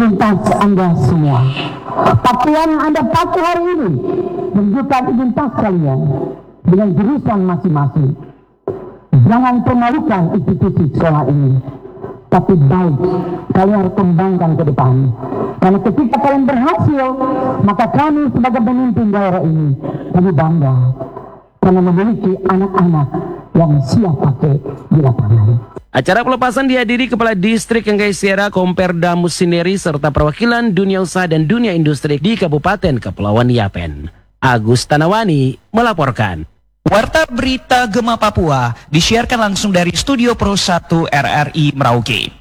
identitas Anda semua. Pakaian yang Anda pakai hari ini menunjukkan identitas kalian dengan jurusan masing-masing. Jangan permalukan institusi sekolah ini, tapi baik kalian harus kembangkan ke depan. Karena ketika kalian berhasil, maka kami sebagai pemimpin daerah ini, kami bangga karena memiliki anak-anak yang siap pakai di lapangan. Acara pelepasan dihadiri Kepala Distrik Enggaisiera, Komperda Musineri, serta perwakilan dunia usaha dan dunia industri di Kabupaten Kepulauan Yapen. Agus Tanawani melaporkan. Warta Berita Gema Papua disiarkan langsung dari Studio Pro 1 RRI Merauke.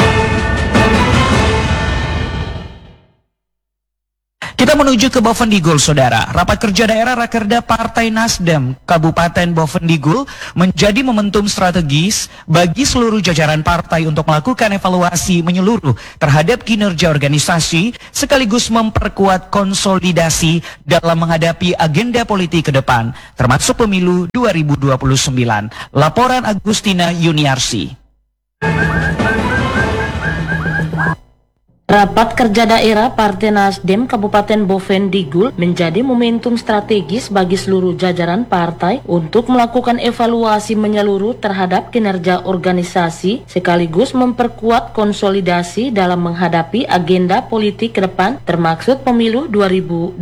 Kita menuju ke Bovendigul, saudara. Rapat kerja daerah Rakerda Partai Nasdem Kabupaten Bovendigul menjadi momentum strategis bagi seluruh jajaran partai untuk melakukan evaluasi menyeluruh terhadap kinerja organisasi sekaligus memperkuat konsolidasi dalam menghadapi agenda politik ke depan, termasuk pemilu 2029. Laporan Agustina Yuniarsi. Rapat kerja daerah Partai Nasdem Kabupaten Bovendigul menjadi momentum strategis bagi seluruh jajaran partai untuk melakukan evaluasi menyeluruh terhadap kinerja organisasi sekaligus memperkuat konsolidasi dalam menghadapi agenda politik ke depan termaksud pemilu 2029.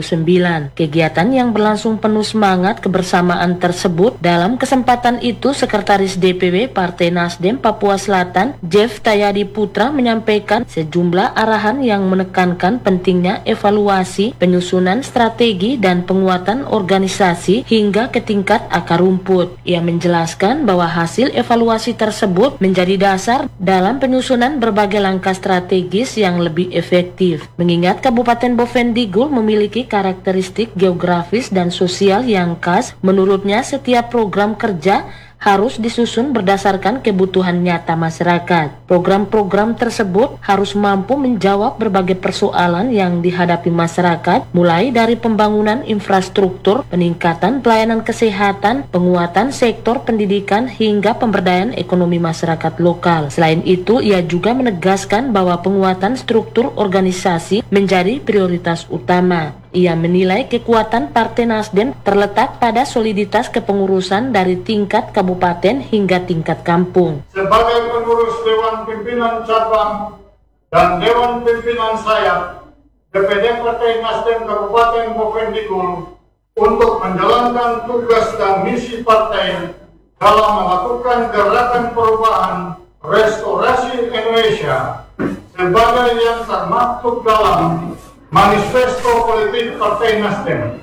Kegiatan yang berlangsung penuh semangat kebersamaan tersebut. Dalam kesempatan itu, Sekretaris DPW Partai Nasdem Papua Selatan Jeff Tayadi Putra menyampaikan sejumlah arahan yang menekankan pentingnya evaluasi, penyusunan strategi dan penguatan organisasi hingga ke tingkat akar rumput. Ia menjelaskan bahwa hasil evaluasi tersebut menjadi dasar dalam penyusunan berbagai langkah strategis yang lebih efektif. Mengingat Kabupaten Bovendigul memiliki karakteristik geografis dan sosial yang khas, menurutnya setiap program kerja harus disusun berdasarkan kebutuhan nyata masyarakat. Program-program tersebut harus mampu menjawab berbagai persoalan yang dihadapi masyarakat, mulai dari pembangunan infrastruktur, peningkatan pelayanan kesehatan, penguatan sektor pendidikan, hingga pemberdayaan ekonomi masyarakat lokal. Selain itu, ia juga menegaskan bahwa penguatan struktur organisasi menjadi prioritas utama. Ia menilai kekuatan Partai Nasdem terletak pada soliditas kepengurusan dari tingkat kabupaten hingga tingkat kampung. Sebagai pengurus Dewan Pimpinan Cabang dan Dewan Pimpinan Sayap DPD Partai Nasdem Kabupaten Bovendigul untuk menjalankan tugas dan misi partai dalam melakukan gerakan perubahan restorasi Indonesia sebagai yang termaktub dalam Manifesto Politik Partai Nasdem.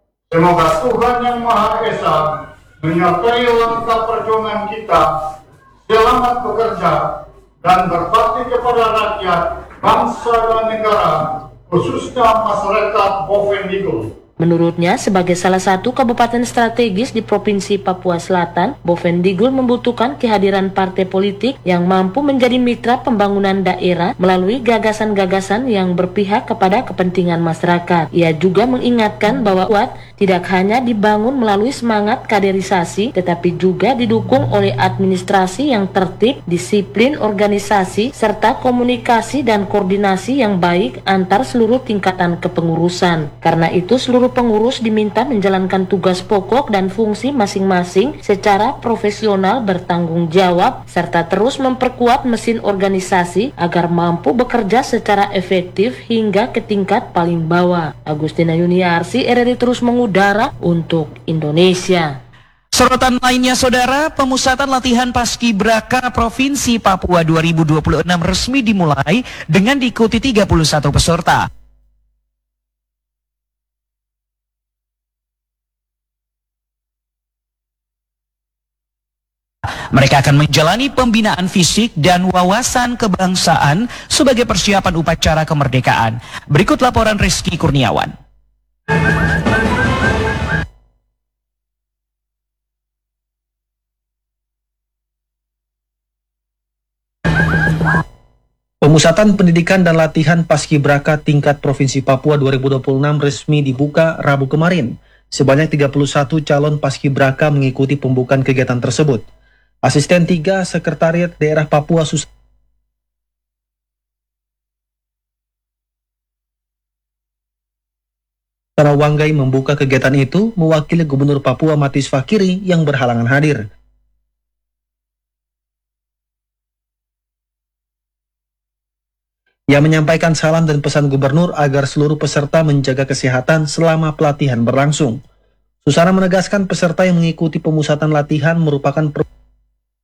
Semoga Tuhan Yang Maha Esa menyertai langkah perjuangan kita, selamat bekerja, dan berbakti kepada rakyat, bangsa dan negara, khususnya masyarakat Bovendigul. Menurutnya, sebagai salah satu kabupaten strategis di Provinsi Papua Selatan, Bovendigul membutuhkan kehadiran partai politik yang mampu menjadi mitra pembangunan daerah melalui gagasan-gagasan yang berpihak kepada kepentingan masyarakat. Ia juga mengingatkan bahwa kuat tidak hanya dibangun melalui semangat kaderisasi, tetapi juga didukung oleh administrasi yang tertib, disiplin organisasi, serta komunikasi dan koordinasi yang baik antar seluruh tingkatan kepengurusan. Karena itu, seluruh pengurus diminta menjalankan tugas pokok dan fungsi masing-masing secara profesional, bertanggung jawab, serta terus memperkuat mesin organisasi agar mampu bekerja secara efektif hingga ke tingkat paling bawah. Agustina Yuniarsi, RRI terus mengudara untuk Indonesia. Sorotan lainnya, saudara, pemusatan latihan Paskibraka Provinsi Papua 2026 resmi dimulai dengan diikuti 31 peserta. Mereka akan menjalani pembinaan fisik dan wawasan kebangsaan sebagai persiapan upacara kemerdekaan. Berikut laporan Rizky Kurniawan. Pemusatan pendidikan dan latihan Paskibraka tingkat Provinsi Papua 2026 resmi dibuka Rabu kemarin. Sebanyak 31 calon Paskibraka mengikuti pembukaan kegiatan tersebut. Asisten 3 Sekretariat Daerah Papua Wanggai membuka kegiatan itu mewakili Gubernur Papua Matius Fakiri yang berhalangan hadir. Ia menyampaikan salam dan pesan gubernur agar seluruh peserta menjaga kesehatan selama pelatihan berlangsung. Susana menegaskan peserta yang mengikuti pemusatan latihan merupakan